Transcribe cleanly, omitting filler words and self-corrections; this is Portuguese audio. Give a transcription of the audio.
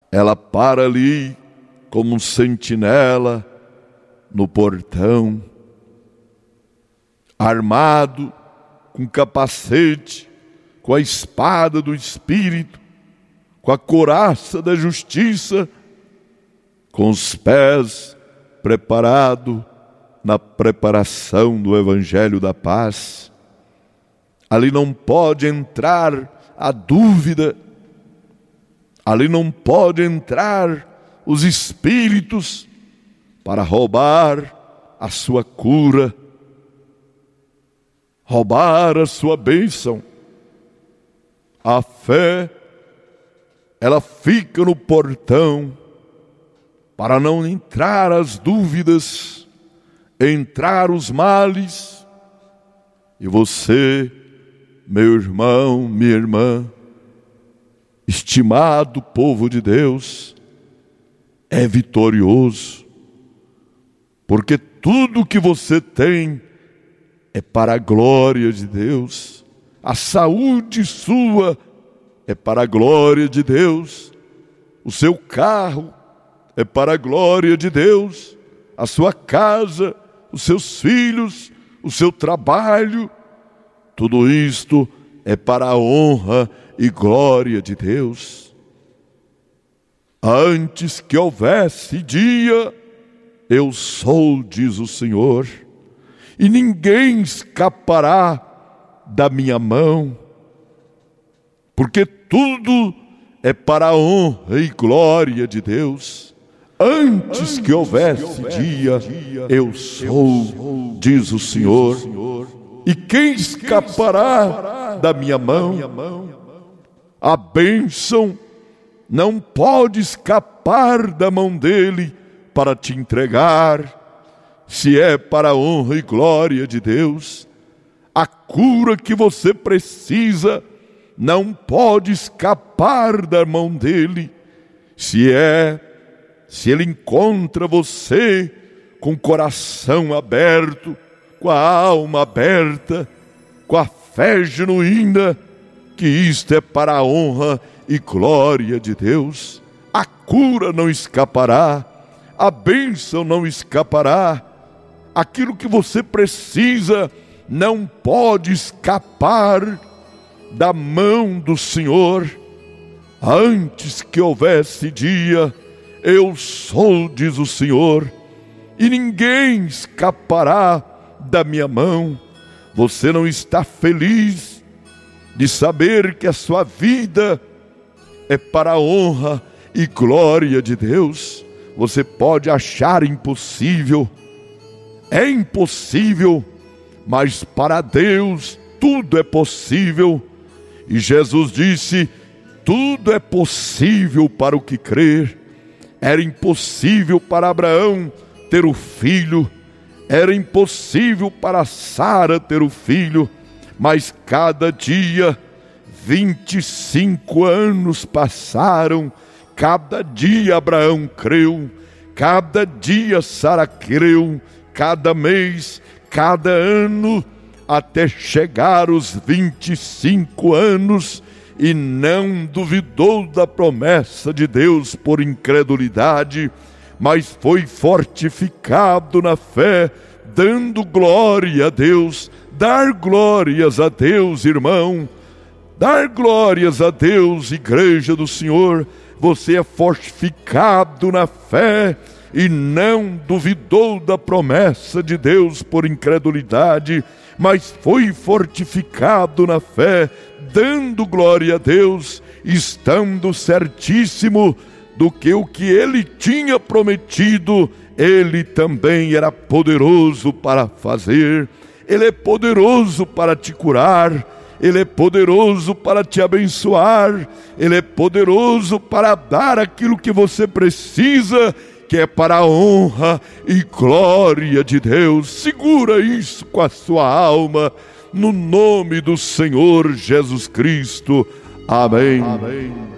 ela para ali como um sentinela no portão, armado com capacete, com a espada do Espírito, com a couraça da justiça, com os pés preparados na preparação do Evangelho da Paz. Ali não pode entrar a dúvida, ali não pode entrar os espíritos para roubar a sua cura, roubar a sua bênção. A fé, ela fica no portão para não entrar as dúvidas, entrar os males. E você, meu irmão, minha irmã, estimado povo de Deus, é vitorioso, porque tudo que você tem é para a glória de Deus. A saúde sua é para a glória de Deus. O seu carro é para a glória de Deus. A sua casa, os seus filhos, o seu trabalho, tudo isto é para a honra e glória de Deus. Antes que houvesse dia, eu sou, diz o Senhor, e ninguém escapará da minha mão, porque tudo é para a honra e glória de Deus. Antes que houvesse dia, eu sou, diz o Senhor, e quem escapará da minha mão? A bênção não pode escapar da mão dele para te entregar, se é para a honra e glória de Deus. A cura que você precisa não pode escapar da mão dele, se ele encontra você com o coração aberto, com a alma aberta, com a fé genuína, que isto é para a honra e glória de Deus. A cura não escapará, a bênção não escapará, aquilo que você precisa não pode escapar da mão do Senhor. Antes que houvesse dia, eu sou, diz o Senhor, e ninguém escapará da minha mão. Você não está feliz de saber que a sua vida é para a honra e glória de Deus? Você pode achar impossível, é impossível, mas para Deus tudo é possível. E Jesus disse: tudo é possível para o que crer. Era impossível para Abraão ter o filho, era impossível para Sara ter o filho, mas cada dia 25 anos passaram, cada dia Abraão creu, cada dia Sara creu, cada mês, cada ano, até chegar os 25 anos, e não duvidou da promessa de Deus por incredulidade, mas foi fortificado na fé, dando glória a Deus. Dar glórias a Deus, irmão, dar glórias a Deus, igreja do Senhor. Você é fortificado na fé e não duvidou da promessa de Deus por incredulidade, mas foi fortificado na fé, dando glória a Deus, estando certíssimo do que o que ele tinha prometido, ele também era poderoso para fazer. Ele é poderoso para te curar, ele é poderoso para te abençoar, ele é poderoso para dar aquilo que você precisa, que é para a honra e glória de Deus. Segura isso com a sua alma, no nome do Senhor Jesus Cristo. Amém. Amém.